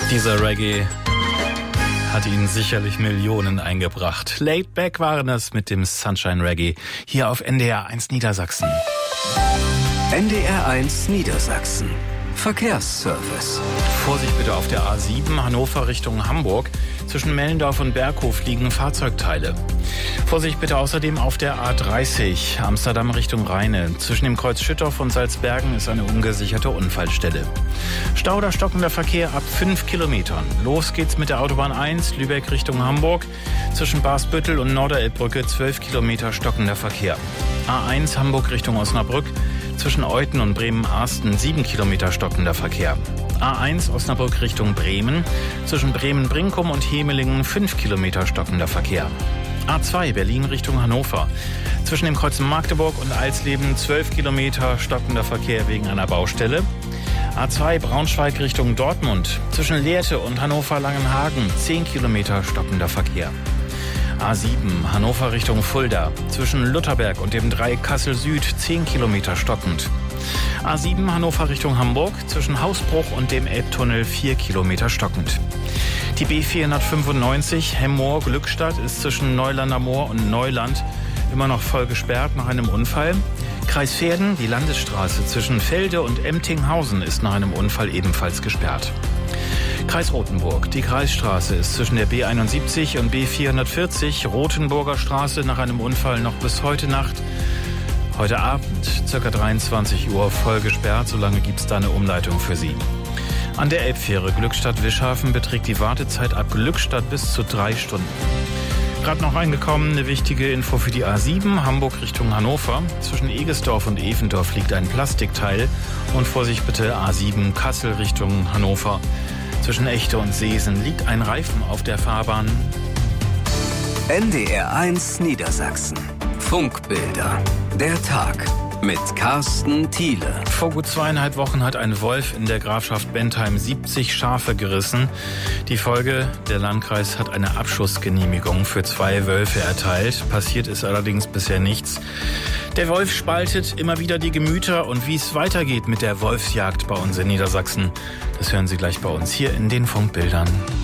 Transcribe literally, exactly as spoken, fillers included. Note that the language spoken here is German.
Dieser Reggae hat ihnen sicherlich Millionen eingebracht. Laid Back waren das mit dem Sunshine Reggae hier auf N D R eins Niedersachsen. N D R eins Niedersachsen. Verkehrsservice. Vorsicht bitte auf der A sieben, Hannover Richtung Hamburg. Zwischen Mellendorf und Berghof liegen Fahrzeugteile. Vorsicht bitte außerdem auf der A dreißig, Amsterdam Richtung Rheine. Zwischen dem Kreuz Schüttorf und Salzbergen ist eine ungesicherte Unfallstelle. Stau oder stockender Verkehr ab fünf Kilometern. Los geht's mit der Autobahn eins, Lübeck Richtung Hamburg. Zwischen Barsbüttel und Norderelbbrücke zwölf Kilometer stockender Verkehr. A eins Hamburg Richtung Osnabrück. Zwischen Euthen und Bremen-Arsten sieben Kilometer stockender Verkehr. A eins Osnabrück Richtung Bremen. Zwischen Bremen-Brinkum und Hemelingen fünf Kilometer stockender Verkehr. A zwei Berlin Richtung Hannover. Zwischen dem Kreuz Magdeburg und Alsleben zwölf Kilometer stockender Verkehr wegen einer Baustelle. A zwei Braunschweig Richtung Dortmund. Zwischen Lehrte und Hannover-Langenhagen zehn Kilometer stockender Verkehr. A sieben Hannover Richtung Fulda. Zwischen Lutherberg und dem Dreieck Kassel Süd zehn Kilometer stockend. A sieben Hannover Richtung Hamburg. Zwischen Hausbruch und dem Elbtunnel vier Kilometer stockend. Die B vierhundertfünfundneunzig Hemmoor-Glückstadt ist zwischen Neulander Moor und Neuland immer noch voll gesperrt nach einem Unfall. Kreis Verden, die Landesstraße zwischen Felde und Emtinghausen ist nach einem Unfall ebenfalls gesperrt. Kreis Rothenburg. Die Kreisstraße ist zwischen der B einundsiebzig und B vierhundertvierzig Rothenburger Straße nach einem Unfall noch bis heute Nacht, heute Abend, ca. dreiundzwanzig Uhr, voll gesperrt. Solange gibt es da eine Umleitung für Sie. An der Elbfähre Glückstadt-Wischhafen beträgt die Wartezeit ab Glückstadt bis zu drei Stunden. Gerade noch reingekommen, eine wichtige Info für die A sieben, Hamburg Richtung Hannover. Zwischen Egesdorf und Evendorf liegt ein Plastikteil. Und Vorsicht bitte, A sieben Kassel Richtung Hannover. Zwischen Echte und Seesen liegt ein Reifen auf der Fahrbahn. N D R eins Niedersachsen. Funkbilder. Der Tag mit Carsten Thiele. Vor gut zweieinhalb Wochen hat ein Wolf in der Grafschaft Bentheim siebzig Schafe gerissen. Die Folge, der Landkreis hat eine Abschussgenehmigung für zwei Wölfe erteilt. Passiert ist allerdings bisher nichts. Der Wolf spaltet immer wieder die Gemüter, und wie es weitergeht mit der Wolfsjagd bei uns in Niedersachsen, das hören Sie gleich bei uns hier in den Funkbildern.